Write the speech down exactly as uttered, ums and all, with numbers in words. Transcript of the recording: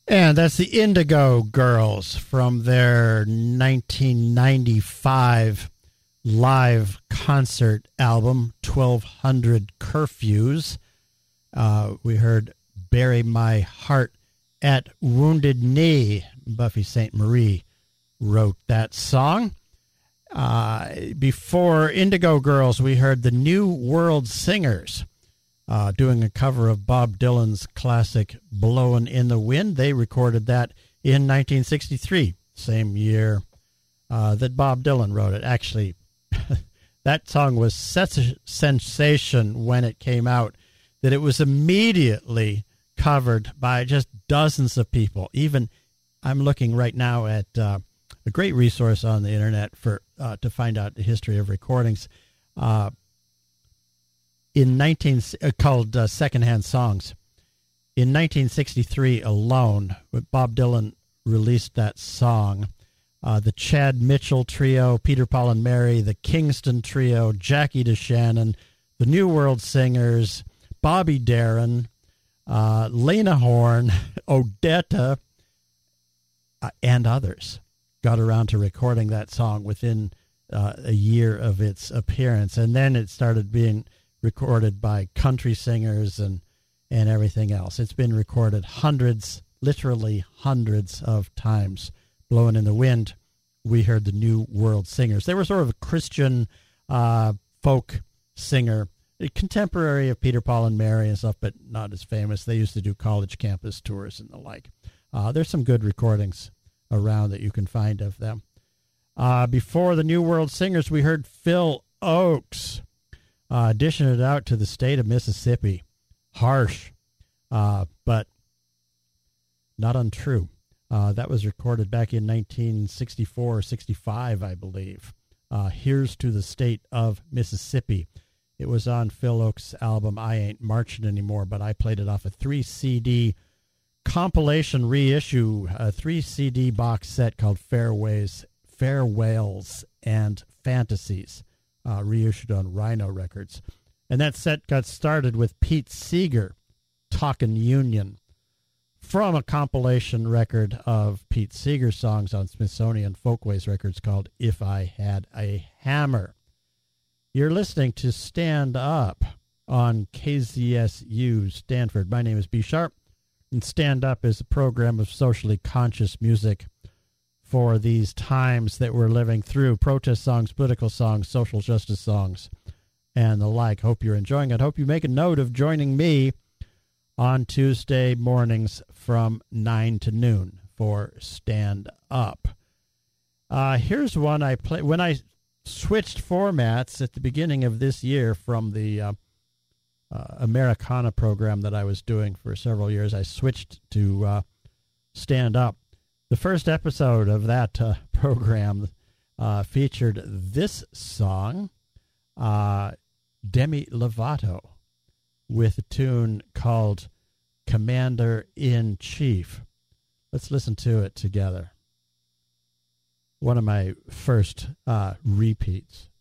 And that's the Indigo Girls from their nineteen ninety-five live concert album, twelve hundred Curfews. Uh, we heard Bury My Heart at Wounded Knee. Buffy Sainte Marie wrote that song. Uh, before Indigo Girls, we heard the New World Singers uh, doing a cover of Bob Dylan's classic Blowin' in the Wind. They recorded that in nineteen sixty-three, same year uh, that Bob Dylan wrote it. Actually, that song was such a sensation when it came out that it was immediately covered by just dozens of people. Even I'm looking right now at uh, a great resource on the internet for uh, to find out the history of recordings. Uh, in nineteen uh, called uh, Secondhand Songs. In nineteen sixty-three alone, Bob Dylan released that song. Uh, the Chad Mitchell Trio, Peter, Paul and Mary, the Kingston Trio, Jackie DeShannon, the New World Singers, Bobby Darin, uh, Lena Horne, Odetta, uh, and others got around to recording that song within uh, a year of its appearance. And then it started being recorded by country singers and, and everything else. It's been recorded hundreds, literally hundreds of times. Blowing in the Wind, we heard the New World Singers. They were sort of a Christian uh, folk singer, a contemporary of Peter, Paul, and Mary and stuff, but not as famous. They used to do college campus tours and the like. Uh, there's some good recordings around that you can find of them. Uh, before the New World Singers, we heard Phil Ochs uh, dishing it out to the state of Mississippi. Harsh, uh, but not untrue. Uh, that was recorded back in nineteen sixty-four or sixty-five, I believe. Uh, Here's to the State of Mississippi. It was on Phil Ochs' album, I Ain't Marching Anymore, but I played it off a three C D compilation reissue, a three C D box set called Fairways, Farewells and Fantasies, uh, reissued on Rhino Records. And that set got started with Pete Seeger, Talkin' Union, from a compilation record of Pete Seeger songs on Smithsonian Folkways Records called If I Had a Hammer. You're listening to Stand Up on K Z S U Stanford. My name is B. Sharp, and Stand Up is a program of socially conscious music for these times that we're living through. Protest songs, political songs, social justice songs, and the like. Hope you're enjoying it. Hope you make a note of joining me on Tuesday mornings from nine to noon for Stand Up. Uh, here's one I play when I switched formats at the beginning of this year from the uh, uh, Americana program that I was doing for several years. I switched to uh, Stand Up. The first episode of that uh, program uh, featured this song, uh, Demi Lovato, with a tune called Commander-in-Chief. Let's listen to it together. One of my first uh, repeats.